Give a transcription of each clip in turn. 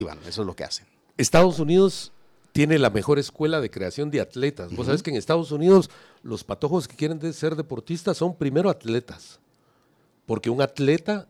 Eso es lo que hacen. Estados Unidos tiene la mejor escuela de creación de atletas. Vos sabés que en Estados Unidos los patojos que quieren ser deportistas son primero atletas. Porque un atleta,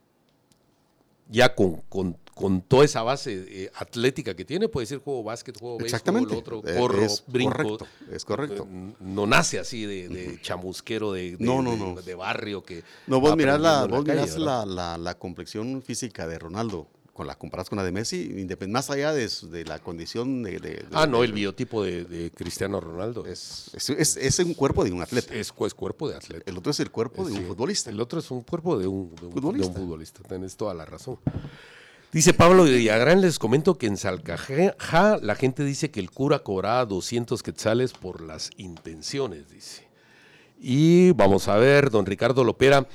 ya con toda esa base atlética que tiene, puede decir juego básquet, juego béisbol, otro, corro, brinco. Es correcto. No nace así de chamusquero de barrio que... No, vos mirás la complexión física de Ronaldo, la comparas con la de Messi, más allá de la condición el biotipo de Cristiano Ronaldo. Es un cuerpo de un atleta. Es cuerpo de atleta. El otro es el cuerpo de un futbolista. El otro es un cuerpo de un futbolista. Tenés toda la razón. Dice Pablo de Villagrán, les comento que en Salcajá la gente dice que el cura cobraba 200 quetzales por las intenciones, dice. Y vamos a ver, don Ricardo Lopera,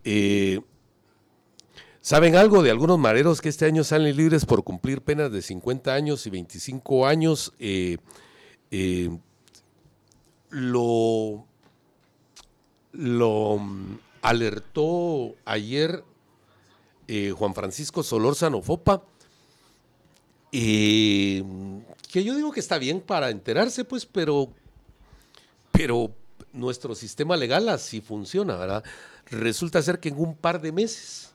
¿saben algo de algunos mareros que este año salen libres por cumplir penas de 50 años y 25 años? Lo alertó ayer Juan Francisco Solórzano Fopa, que yo digo que está bien para enterarse, pues, pero nuestro sistema legal así funciona, ¿verdad? Resulta ser que en un par de meses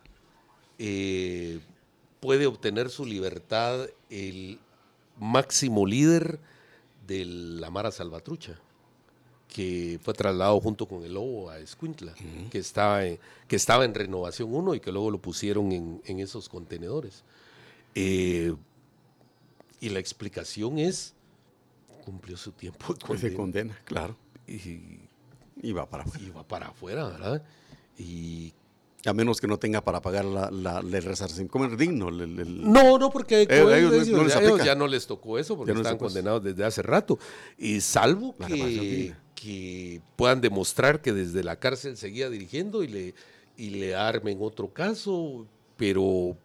puede obtener su libertad el máximo líder de la Mara Salvatrucha, que fue trasladado junto con el Lobo a Escuintla, que estaba en Renovación 1 y que luego lo pusieron en esos contenedores. Y la explicación es, cumplió su tiempo de condena. Se condena, claro. Y va para afuera. Y va para afuera, ¿verdad? Y a menos que no tenga para pagar el resarcimiento. ¿Cómo es digno? No, porque ellos ya no les tocó eso, porque están condenados desde hace rato. Y salvo que puedan demostrar que desde la cárcel seguía dirigiendo y le armen otro caso, pero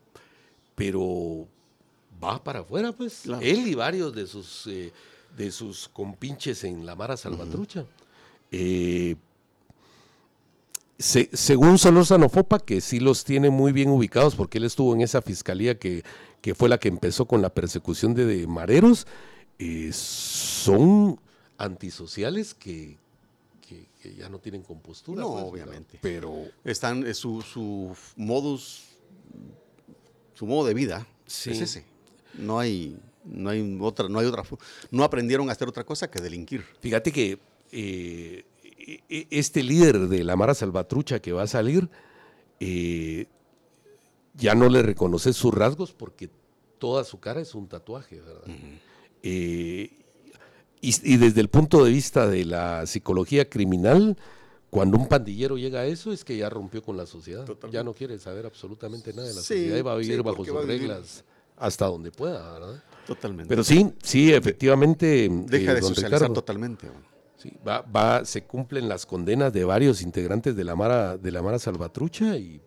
va para afuera, pues. Claro. Él y varios de sus compinches en la Mara Salvatrucha. Según Solórzano Fopa, que sí los tiene muy bien ubicados, porque él estuvo en esa fiscalía que fue la que empezó con la persecución de mareros, son antisociales que ya no tienen compostura. No, pues, obviamente. Pero están su modo de vida es ese. No hay otra. No aprendieron a hacer otra cosa que delinquir. Fíjate que este líder de la Mara Salvatrucha que va a salir, ya no le reconoces sus rasgos porque toda su cara es un tatuaje, ¿verdad? Y desde el punto de vista de la psicología criminal, cuando un pandillero llega a eso es que ya rompió con la sociedad. Totalmente. Ya no quiere saber absolutamente nada de la sociedad y va a vivir bajo sus reglas hasta donde pueda, ¿verdad? Totalmente. Pero sí, efectivamente. Deja de socializar Ricardo, totalmente. Sí, se cumplen las condenas de varios integrantes de la Mara Salvatrucha y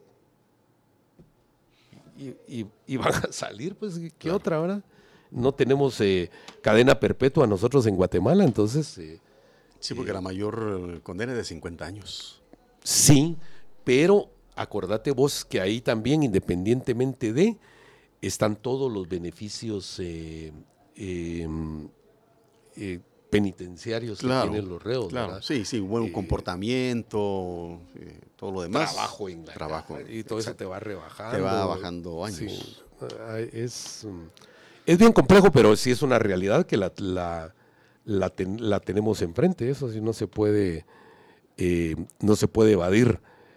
van a salir, pues, ¿qué claro. otra, verdad? No tenemos cadena perpetua nosotros en Guatemala, entonces... sí, porque la mayor condena es de 50 años. Sí, pero acordate vos que ahí también, independientemente están todos los beneficios penitenciarios claro, que tienen los reos, claro. ¿verdad? Sí, buen comportamiento, todo lo demás. Trabajo en la trabajo y todo eso te va rebajando. Te va bajando años. Sí, es bien complejo, pero sí es una realidad que la tenemos enfrente. Eso sí no se puede evadir.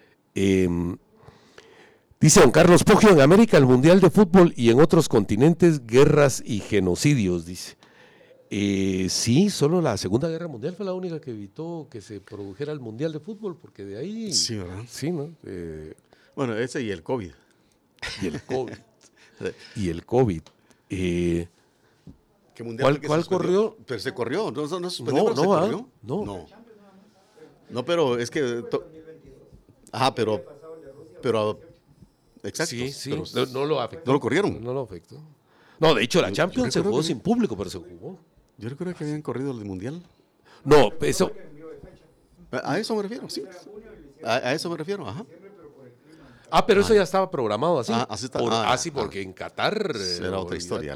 Dice don Carlos Poggio, en América el Mundial de Fútbol y en otros continentes guerras y genocidios, dice. Sí, solo la Segunda Guerra Mundial fue la única que evitó que se produjera el Mundial de Fútbol, porque de ahí... Sí, ¿verdad? Sí, ¿no? Bueno, ese y el COVID. Y el COVID. ¿Qué mundial ¿Cuál corrió? Pero se corrió, no se corrió. No, pero es que... pero exacto. Sí, pero no lo afectó. ¿No lo corrieron? No lo afectó. No, de hecho, la Champions se jugó sin público, pero se jugó. Yo recuerdo que habían corrido el Mundial. No, eso... A eso me refiero, sí. A eso me refiero, ajá. Pero eso ya estaba programado así. Así está. Porque en Qatar era otra historia.